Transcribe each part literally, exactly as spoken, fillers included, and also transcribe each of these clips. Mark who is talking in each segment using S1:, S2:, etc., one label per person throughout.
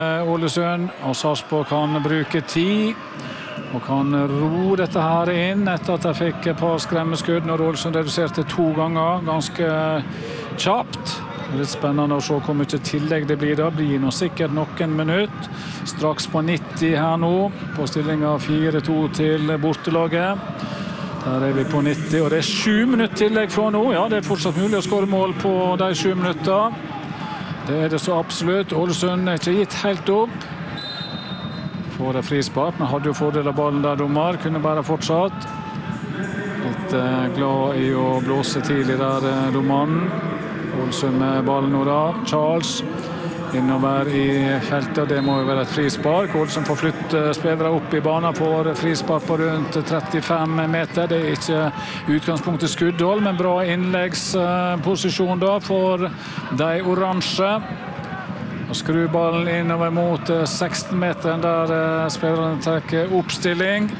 S1: Ålesund, og Sarpsborg kan bruke tid og kan ro dette her inn etter at de fikk et par skremmeskudd når Ålesund reduserte to ganger, ganske kjapt. Litt spennende å se hvor mye tillegg det blir da. Blir nå sikkert noen minutt. Straks på nitti her nå, på stillingen fire to til bortelaget. Der er vi på nitti, og det er sju minutter tillegg fra nå. Ja, det er fortsatt mulig å skåre mål på de sju minutter. Det er det så absolutt. Ålesund er ikke gitt helt opp. Får det frispark, men hadde jo fordel av ballen der, dommer. Kunne bare fortsatt. Litt eh, glad i å blåse tidlig der, eh, dommeren. Ålesund med ballen nå da. Charles innover i feltet. Det må jo være et frispark. Ålesund får flytte spillere opp i banen for frispark på rundt trettifem meter. Det er ikke utgangspunktet skuddhold, men bra innleggsposisjon da for de oransje. Og skru ballen innover mot seksten meteren der spillerne tar oppstilling.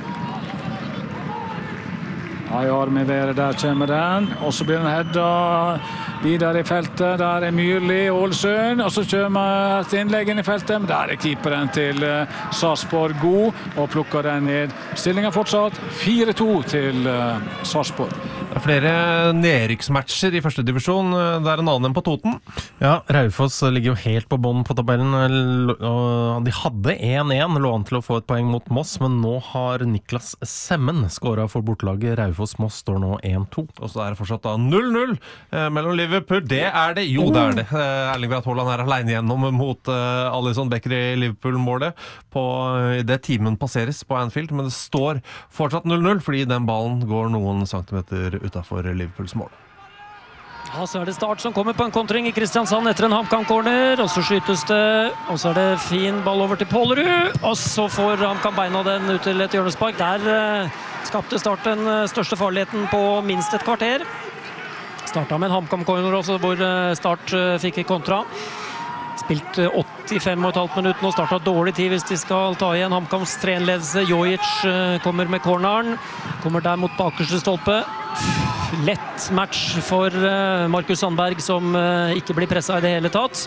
S1: Ja, ja, med været der kommer den. Og så blir den hedda videre i feltet. Der er Myrli, Ålesund. Og så kommer et innlegg inn i feltet. Men der er keeperen til Sarpsborg god og plukker den ned. Stillingen fortsatt fire to til Sarpsborg.
S2: Det er flere nedrykksmatcher i første divisjon. Det er en annen enn på Toten.
S3: Ja, Raufoss ligger jo helt på bånd på tabellen. De hadde én én, lå an til å få et poeng mot Moss, men nå har Niklas Semmen skåret for bortelaget. Raufoss Moss står nå én to.
S2: Og så er det fortsatt da null null mellom Liverpool. Det er det. Jo, det er det. Erling Braut Haaland er alene gjennom mot Alisson Becker i Liverpool-målet på det timen passeres på Anfield, men det står fortsatt null null fordi den ballen går noen centimeter utenfor Liverpools mål.
S4: Ja, så er det Start som kommer på en kontring i Kristiansand etter en HamKam-corner, og så skytes det, og så er det fin ball over til Pålerud, og så får HamKam beina den ut til et hjørnespark. Der eh, skapte Start den største farligheten på minst et kvarter. Startet med en HamKam-corner også, hvor Start eh, fikk kontra. Spilt åttifem og et halvt minutt nå, startet dårlig tid hvis de skal ta igjen HamKams trenerledelse. Jojic eh, kommer med corneren, kommer der mot bakerste stolpe. Lett match for uh, Markus Sandberg, som uh, ikke blir presset i det hele tatt.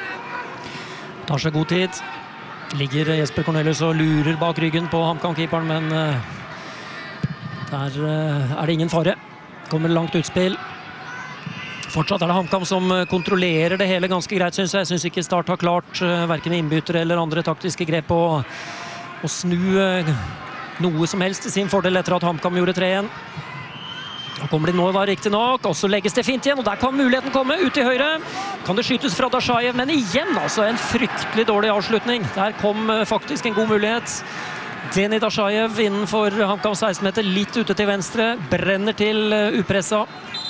S4: Tar seg god tid. Ligger Jesper Cornelius og lurer bak ryggen på HamKam-keeperen, men uh, der uh, er det ingen fare. Kommer langt utspill. Fortsatt er det HamKam som kontrollerer det hele ganske greit, synes jeg. Jeg synes ikke Start har klart uh, hverken innbyttere eller andre taktiske grep å, å snu uh, noe som helst til sin fordel etter at HamKam gjorde tre én. Da kommer de nå da riktig nok, og så legges det fint igjen, og der kan muligheten komme, ut til høyre. Kan det skytes fra Dashayev, men igjen altså en fryktelig dårlig avslutning. Der kom faktisk en god mulighet. Deni Dashayev innenfor HamKam seksten meter, litt ute til venstre, brenner til upressa,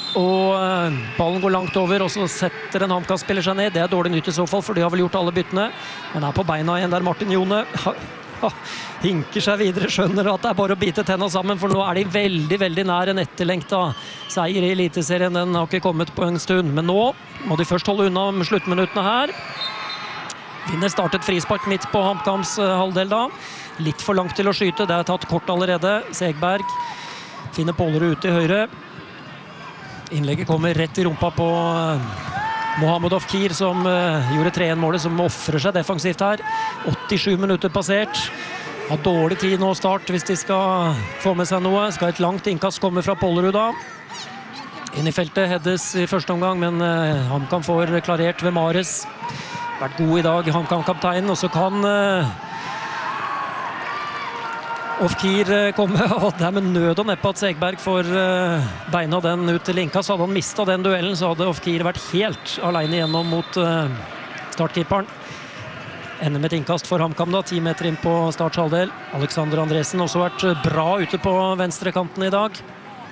S4: og ballen går langt over, og så setter en HamKam-spiller seg ned. Det er dårlig nytt i så fall, for de har vel gjort alle byttene. Men er på beina igjen der Martin Jone hinker seg videre, skjønner at det er bare å bite tenna sammen, for nå er de veldig, veldig nær en etterlengta seier i Eliteserien. Den har ikke kommet på en stund, men nå må de først holde unna med sluttminuttene her. Vinner startet frispark midt på HamKams halvdel da. Litt for langt til å skyte, det er tatt kort allerede. Segberg finner Pålerud ut til høyre. Innlegget kommer rett i rumpa på Mohamed Ofkir, som uh, gjorde tre én-målet, som offrer seg defensivt her. åttisju minutter passert. Har dårlig tid nå Start hvis de skal få med seg noe. Skal et langt innkast komme fra Pålerud da. Inn i feltet heddes i første omgang, men uh, HamKam får klarert ved Mares. Vært god i dag, HamKam-kapteinen, og så kan uh, Ofkir komme, og det er med nød og neppe at Segberg får uh, beina den ut til innkast. Hadde han mistet den duellen, så hadde Ofkir vært helt alene igjennom mot uh, startkeeperen. Ender med et innkast for HamKam da, ti meter inn på Starts halvdel. Alexander Andresen har også vært bra ute på venstrekanten i dag.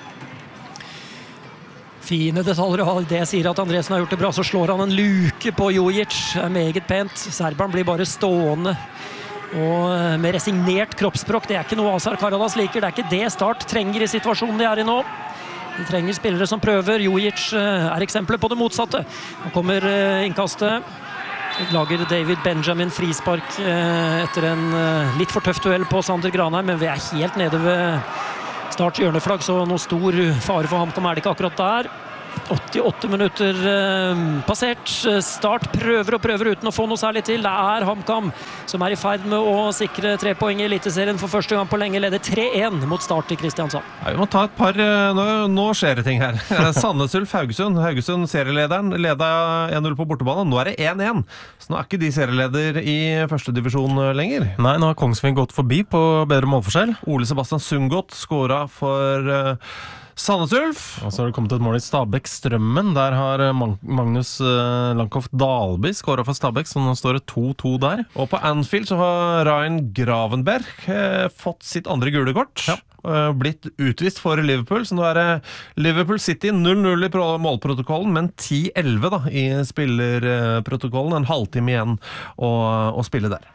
S4: Fine detaljer, og det sier at Andresen har gjort det bra. Så slår han en luke på Jojic, er meget pent. Serberen blir bare stående. Og med resignert kroppsspråk, det er ikke noe Azar Karadas liker, det er ikke det Start trenger i situasjonen de er i nå. De trenger spillere som prøver. Jojic er eksempler på det motsatte. Nå kommer innkastet. Lager David Benjamin frispark etter en litt for tøff duell på Sander Granheim, men vi er helt nede ved Starts hjørneflagg, så noe stor fare for HamKam er det ikke akkurat der. åttiåtte minutter eh, passert. Start prøver og prøver uten å få noe særlig til. Det er HamKam som er i ferd med å sikre tre poeng i Eliteserien for første gang på lenge. Leder tre én mot Start i Kristiansand.
S2: Ja, vi må ta et par, nå, nå skjer det ting her. Sandnes Ulf Haugesund. Haugesund serielederen leda én null på bortebane. Nå er det én én. Så nå er ikke de serieleder i første divisjon lenger.
S3: Nei, nå har Kongsving gått forbi på bedre målforskjell.
S2: Ole Sebastian Sundgodt skåret for uh, Sandnes Ulf.
S3: Og så har det kommet et mål i Stabæk Strømmen. Der har Magnus Langhoff Dalby skåret for Stabæk, så nå står det to to der.
S2: Og på Anfield så har Ryan Gravenberg eh, fått sitt andre gule kort. Ja. Eh, blitt utvist for Liverpool, så nå er det Liverpool City null null i målprotokollen, men ti elleve da i spillerprotokollen. En halvtime igjen å, å spille der.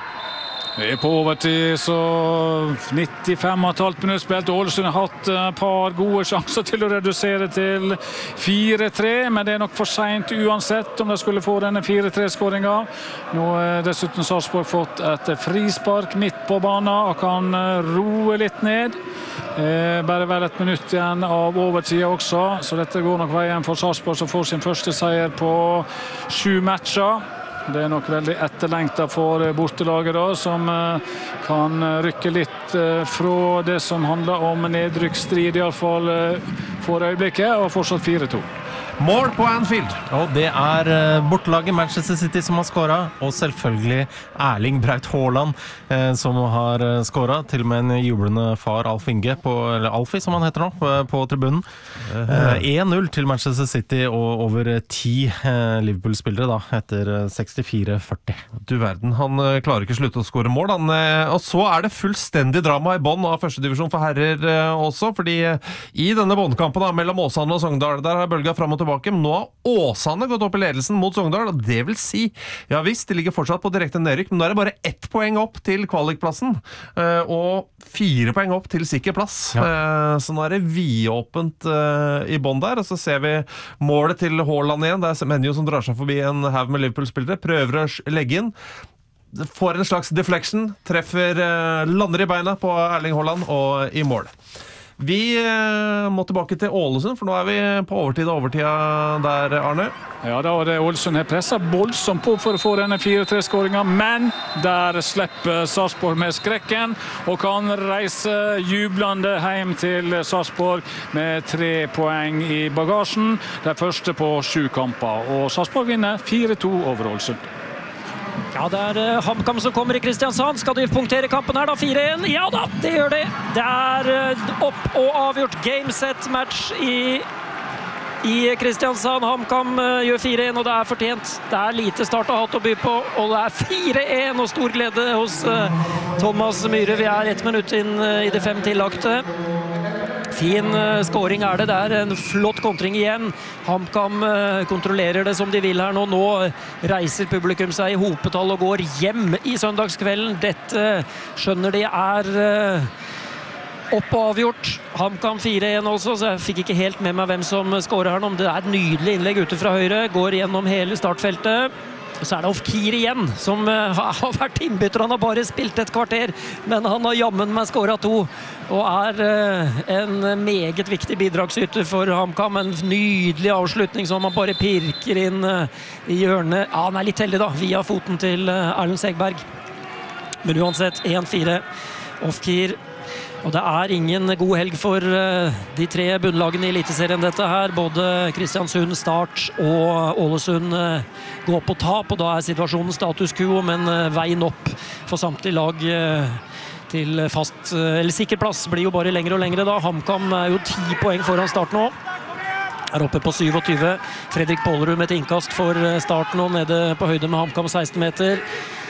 S1: Vi er på overtid, så nittifem komma fem minutter spilt. Ålesund har hatt et par gode sjanser til å redusere til fire tre, men det er nok for sent uansett om de skulle få denne fire tre-skåringen. Nå har dessuten Sarpsborg fått et frispark midt på banen og kan roe litt ned. Eh, bare vel et minutt igjen av overtid også, så dette går nok veien for Sarpsborg, som får sin første seier på sju matcher. Det er nok veldig etterlengtet for bortelaget da, som kan rykke litt fra det som handler om nedrykksstrid, i alle fall for øyeblikket, og fortsatt fire to.
S2: Mål på Anfield.
S3: Og det er bortelaget Manchester City som har skåret, og selvfølgelig Erling Braut Haaland eh, som har skåret, til og med en jublende far Alf Inge, på, eller Alfie som han heter nå, på, på tribunen. Eh, én null til Manchester City og over ti eh, Liverpool-spillere da, etter sekstifire førti.
S2: Du verden, han eh, klarer ikke slutte å skåre mål. Han, eh, og så er det fullstendig drama i bånd av første divisjon for herrer eh, også, fordi eh, i denne båndkampen da, mellom Åsane og Sogndal, der har bølget frem og tilbake. Men nå har Åsane gått opp i ledelsen mot Sogndal, og det vil si, ja visst, de ligger fortsatt på direkte nedrykk, men nå er det bare ett poeng opp til kvalikplassen, og fire poeng opp til sikker plass. Ja. Så nå er det vidåpent i bånd der, og så ser vi målet til Haaland igjen. Det er Menjo som drar seg forbi en haug med Liverpool-spillere, prøver å legge inn, får en slags deflection, treffer, lander i beina på Erling Haaland og i mål. Vi eh, må tilbake til Ålesund, for nå er vi på overtid og overtida der, Arne.
S1: Ja, da var det Ålesund har presset voldsomt på for å få denne fire tre-skåringen, men der slipper Sarpsborg med skrekken og kan reise jublende hjem til Sarpsborg med tre poeng i bagasjen. Det er første på sju kamper, og Sarpsborg vinner fire to over Ålesund.
S4: Ja, det er uh, HamKam som kommer i Kristiansand. Skal de punktere kampen her da? fire én? Ja da, det gjør de. Det er uh, opp og avgjort gameset-match i, i Kristiansand. HamKam uh, gjør fire én, og det er fortjent. Det er lite Start har hatt å by på, og det er fire én og stor glede hos uh, Thomas Myhre. Vi er ett minutt inn uh, i det fem tillagte. Fin uh, scoring er det. Det er en flott kontring igjen. HamKam uh, kontrollerer det som de vil her nå. Nå reiser publikum seg i hopetall og går hjem i søndagskvelden. Dette skjønner de er uh, opp og avgjort. HamKam fire én også, så jeg fikk ikke helt med meg hvem som scorer her nå. Det er et nydelig innlegg ute fra høyre. Går gjennom hele startfeltet. Og så er det Ofkir igjen, som uh, har vært innbytter. Han har bare spilt et kvarter, men han har jammen meg skåret to. Og er uh, en meget viktig bidragsyter for HamKam. En nydelig avslutning som han bare pirker inn uh, i hjørnet. Ja, han er litt heldig da, via foten til uh, Erlend Segberg. Men uansett, én fire. Ofkir. Og det er ingen god helg for uh, de tre bunnlagene i Eliteserien dette her. Både Kristiansund, Start og Ålesund uh, går på tap, og da er situasjonen status quo, men uh, veien opp for samtlige lag uh, til fast, uh, eller sikker plass blir jo bare lengre og lengre da. HamKam er jo ti poeng foran Start nå. Er oppe på syvogtyve. Fredrik Pålerud med et innkast for Start nå, nede på høyde med HamKam seksten meter.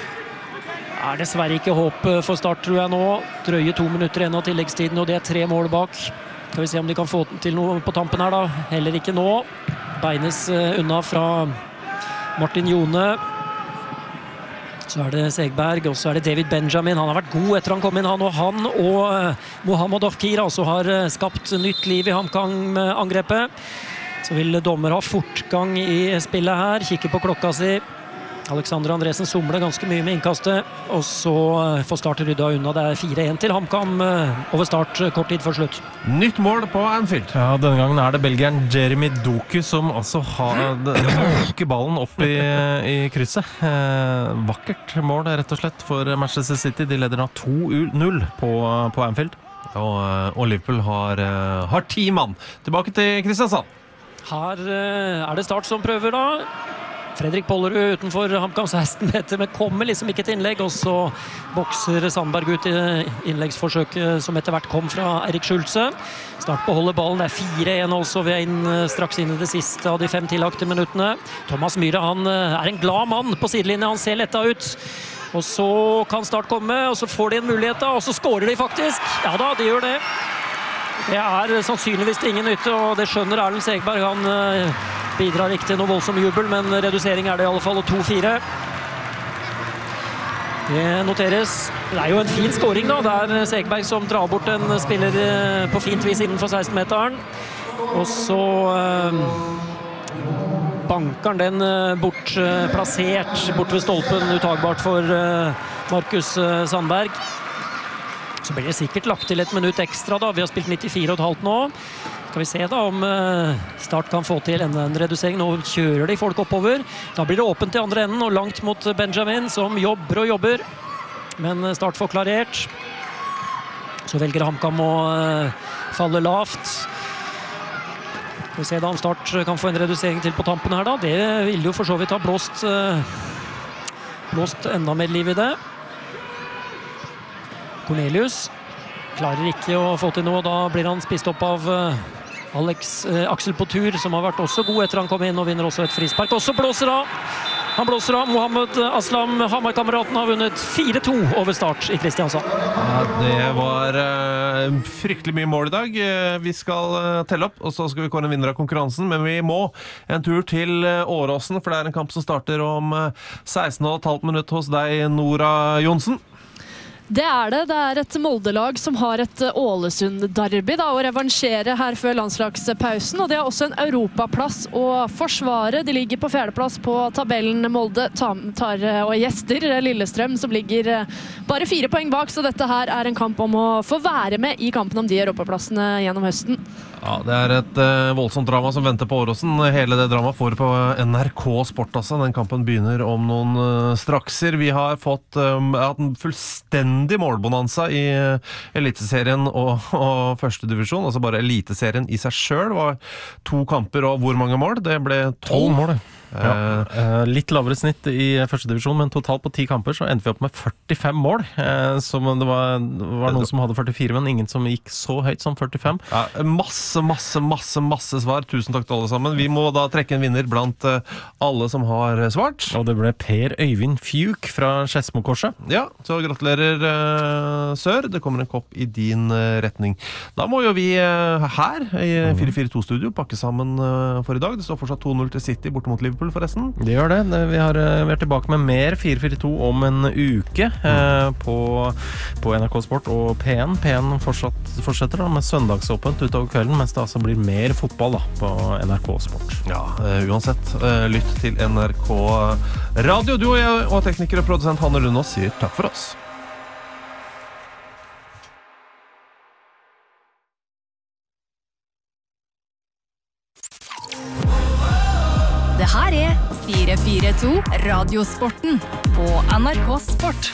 S4: Er dessverre ikke håp for Start, tror jeg nå. Drøye to minutter igjen av tilleggstiden, og det er tre mål bak. Skal vi se om de kan få til noe på tampen her da. Heller ikke nå. Beines unna fra Martin Jone. Så er det Segberg, og så er det David Benjamin. Han har vært god etter han kom inn, han og han. Og Mohammed Ofkir altså har skapt nytt liv i HamKam-angrepet. Så vil dommer ha fortgang i spillet her. Kikker på klokka si. Alexander Andresen somler ganske mye med innkastet, og så får Start rydda unna. Det er fire én til HamKam over Start kort tid for slutt.
S2: Nytt mål på Anfield.
S3: Ja, denne gangen er det belgieren Jeremy Doku som altså har måker ballen opp i, i krysset. Eh, vakkert mål, rett og slett, for Manchester City. De leder da to null på, på Anfield.
S2: Og, og Liverpool har, har ti mann. Tilbake til Kristiansand.
S4: Her er det Start som prøver da. Fredrik Pollerud utenfor HamKam seksten meter, men kommer liksom ikke til innlegg, og så bokser Sandberg ut i innleggsforsøket som etter hvert kom fra Erik Schulze. Start beholder ballen, det er fire én også, vi er inn, straks inn i det siste av de fem tillagte minuttene. Thomas Myhre, han er en glad mann på sidelinjen, han ser letta ut. Og så kan Start komme, og så får de en mulighet da, og så skårer de faktisk. Ja da, de gjør det. Det er sannsynligvis ingen nytte, og det skjønner Erlend Segberg, han bidrar ikke til noe voldsom jubel, men redusering er det i alle fall, og to fire. Det noteres. Det er jo en fin scoring da, det er Segberg som drar bort en spiller på fint vis innenfor seksten meteren. Og så eh, banker den bort, plassert bort ved stolpen, utagbart for eh, Markus Sandberg. Så blir det sikkert lagt til et minutt ekstra da, vi har spilt nittifire komma fem nå. Skal vi se da om Start kan få til enda en redusering. Nå kjører de folk oppover. Da blir det åpent i andre enden og langt mot Benjamin som jobber og jobber. Men Start får klarert. Så velger HamKam å falle lavt. Skal vi se da om Start kan få en redusering til på tampen her da. Det vil jo for så vidt ha blåst, blåst enda mer liv i det. Cornelius klarer ikke å få til noe, da blir han spist opp av Alex eh, Aksel på tur, som har vært også god etter han kom inn og vinner også et frispark. Og så blåser av. Han blåser av. Mohammed Aslam, Hamar-kameraten, har vunnet fire to over Start i Kristiansand.
S2: Ja, det var uh, fryktelig mye mål i dag. Uh, vi skal uh, telle opp, og så skal vi kåre en vinner av konkurransen. Men vi må en tur til uh, Åråsen, for det er en kamp som starter om uh, seksten komma fem minutter hos deg, Nora Johnsen.
S5: Det er det. Det er et Molde-lag som har et Ålesund-derby da, å revansjere her før landslagspausen, og det er også en europaplass å forsvare. De ligger på fjerdeplass på tabellen. Molde tar og gjester Lillestrøm, som ligger bare fire poeng bak, så dette her er en kamp om å få være med i kampen om de europaplassene gjennom høsten.
S2: Ja, det er et uh, voldsomt drama som venter på Åråsen. Hele det drama får på N R K Sport, altså. Den kampen begynner om noen uh, strakser. Vi har fått um, en fullstendig målbonanza i uh, Eliteserien og, og første divisjon. Altså bare Eliteserien i seg selv var to kamper og hvor mange mål? Det ble tolv mål.
S3: Ja, eh, litt lavere snitt i første divisjon, men totalt på ti kamper så endte vi opp med førtifem mål. Eh, som det var, var noen som hadde førtifire, men ingen som gikk så høyt som førtifem.
S2: Ja, masse, masse, masse, masse svar. Tusen takk til alle sammen. Vi må da trekke en vinner blant uh, alle som har svart.
S3: Og det ble Per Øyvind Fjuk fra Skedsmokorset.
S2: Ja, så gratulerer uh, Sør. Det kommer en kopp i din uh, retning. Da må jo vi uh, her i fire fire to-studio pakke sammen uh, for i dag. Det står fortsatt to null til City borte mot Liverpool. Forresten.
S3: Det gjør det. Vi har vært tilbake med mer fire fire to om en uke eh, på, på N R K Sport og P N. P N fortsatt, fortsetter da med søndagsåpent utover kvelden, mens det altså blir mer fotball da, på N R K Sport.
S2: Ja, uh, uansett, uh, lytt til N R K Radio. Du og jeg og tekniker og produsent Hanne Lundås sier takk for oss.
S6: Det her er fire fire to Radiosporten på N R K Sport.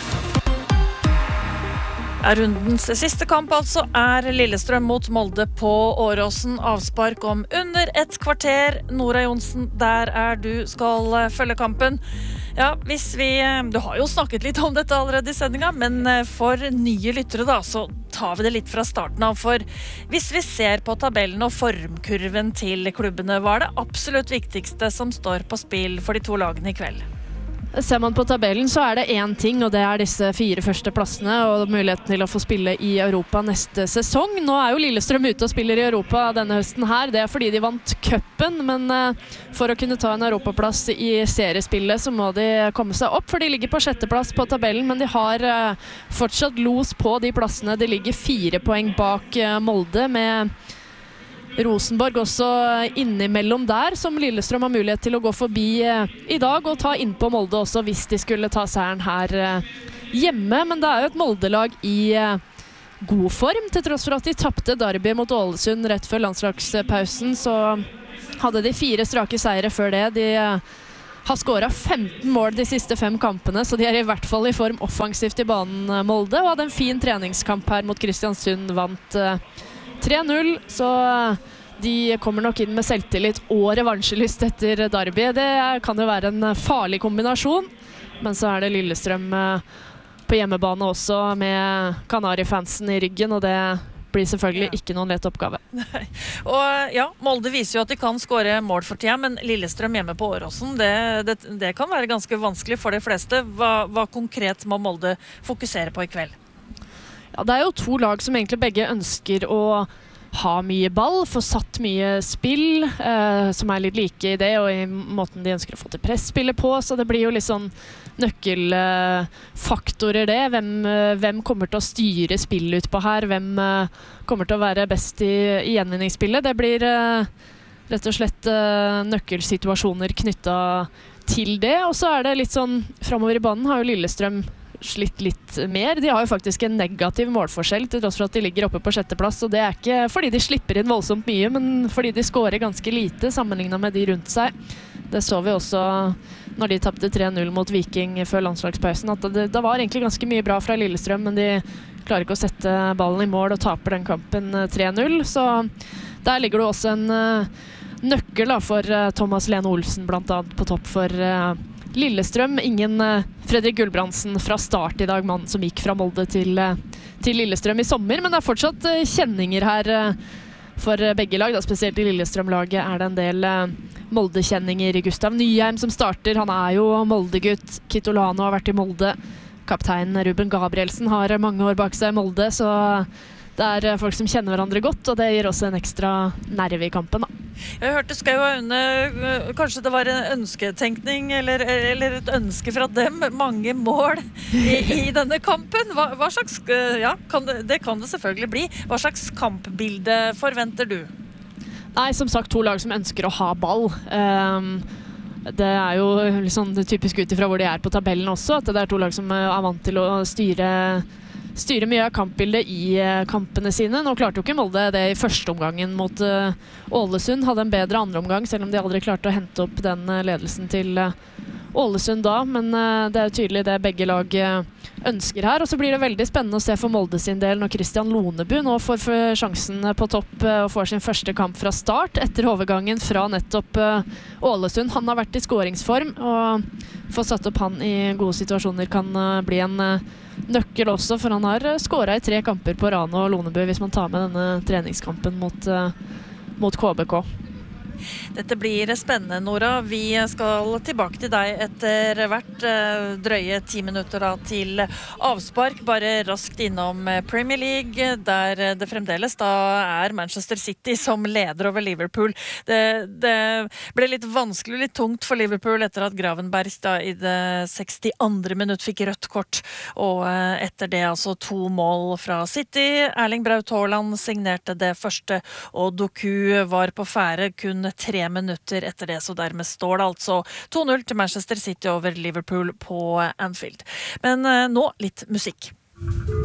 S7: Rundens siste kamp altså er Lillestrøm mot Molde på Åråsen. Avspark om under et kvarter. Nora Johnsen, der er du, skal følge kampen. Ja, hvis vi, du har jo snakket litt om dette allerede i sendingen, men for nye lyttere da, så tar vi det litt fra starten av. For hvis vi ser på tabellen og formkurven til klubbene, hva er det absolutt viktigste som står på spill for de to lagene i kveld?
S5: Ser man på tabellen så er det én ting, og det er disse fire første plassene og muligheten til å få spille i Europa neste sesong. Nå er jo Lillestrøm ute og spiller i Europa denne høsten her. Det er fordi de vant cupen, men for å kunne ta en europaplass i seriespillet så må de komme seg opp, for de ligger på sjetteplass på tabellen, men de har fortsatt los på de plassene. De ligger fire poeng bak Molde med Rosenborg også innimellom der, som Lillestrøm har mulighet til å gå forbi i dag og ta inn på Molde også hvis de skulle ta seieren her hjemme. Men det er jo et Molde-lag i god form, til tross for at de tappte derby mot Ålesund rett før landslagspausen, så hadde de fire strake seire før det. De har skåret femten mål de siste fem kampene, så de er i hvert fall i form offensivt i banen Molde, og hadde en fin treningskamp her mot Kristiansund, vant tre null, så de kommer nok inn med selvtillit og revansjelyst etter derby. Det kan jo være en farlig kombinasjon, men så er det Lillestrøm på hjemmebane også med Kanari-fansen i ryggen, og det blir selvfølgelig ja. Ikke noen lett oppgave.
S7: Nei. Og ja, Molde viser jo at de kan skåre mål for tida, men Lillestrøm hjemme på Åråsen, det, det, det kan være ganske vanskelig for de fleste. Hva, hva konkret må Molde fokusere på i kveld?
S5: Ja, det er jo to lag som egentlig begge ønsker å ha mye ball, få satt mye spill, eh, som er litt like i det, og i måten de ønsker å få til presspillet på, så det blir jo litt sånn nøkkelfaktorer det. Hvem, hvem kommer til å styre spillet ut på her? Hvem eh, kommer til å være best i, i gjenvinningsspillet? Det blir eh, rett og slett eh, nøkkelsituasjoner knyttet til det, og så er det litt sånn, fremover i banen har jo Lillestrøm slitt litt mer. De har jo faktisk en negativ målforskjell til tross for at de ligger oppe på sjetteplass, og det er ikke fordi de slipper inn voldsomt mye, men fordi de skårer ganske lite sammenlignet med de rundt seg. Det så vi også når de tappte tre null mot Viking før landslagspausen, at det, det var egentlig ganske mye bra fra Lillestrøm, men de klarer ikke å sette ballen i mål og taper den kampen tre null, så der ligger det også en nøkkel da, for Thomas Lene Olsen blant annet på topp for Lillestrøm. Ingen Fredrik Gulbrandsen fra start i dag, mannen som gikk fra Molde til, til Lillestrøm i sommer, men det er fortsatt kjenninger her for begge lag, da. Spesielt i Lillestrøm-laget er det en del Molde-kjenninger. Gustav Nyheim som starter, han er jo Molde-gutt. Kitolano har vært i Molde. Kaptein Ruben Gabrielsen har mange år bak seg i Molde, så det er folk som kjenner hverandre godt, og det gir også en ekstra nerve i kampen da.
S7: Jeg hørte Skau og Aune, kanskje det var en ønsketenkning eller, eller et ønske fra dem, mange mål i, i denne kampen. Hva, hva slags, ja, kan det, det kan det selvfølgelig bli. Hva slags kampbilde forventer du?
S5: Nei, som sagt, to lag som ønsker å ha ball. Um, det er jo liksom typisk ut ifra hvor de er på tabellen også, at det er to lag som er vant til å styre styrer mye av kampbildet i kampene sine. Nå klarte jo ikke Molde det i første omgangen mot uh, Ålesund. Hadde en bedre andre omgang, selv om de aldri klarte å hente opp den uh, ledelsen til uh, Ålesund da. Men uh, det er jo tydelig det begge lag uh, ønsker her. Og så blir det veldig spennende å se for Molde sin del når Christian Lonebu nå får for sjansen på topp uh, og får sin første kamp fra start etter overgangen fra nettopp uh, Ålesund. Han har vært i skåringsform, og få satt opp han i gode situasjoner kan uh, bli en uh, nøkkel også, for han har skåret i tre kamper på Rano og Lonebu hvis man tar med denne treningskampen mot, uh, mot K B K.
S7: Dette blir spennende, Nora. Vi skal tilbake til deg etter hvert drøye ti minutter da, til avspark. Bare raskt innom Premier League, der det fremdeles da er Manchester City som leder over Liverpool. Det, det ble litt vanskelig, litt tungt for Liverpool etter at Gravenberg da, i det sekstiandre minutt fikk rødt kort. Og etter det altså to mål fra City. Erling Braut Haaland signerte det første, og Doku var på fære kun tre minutter etter det, så dermed står det altså to null til Manchester City over Liverpool på Anfield. Men nå litt musikk.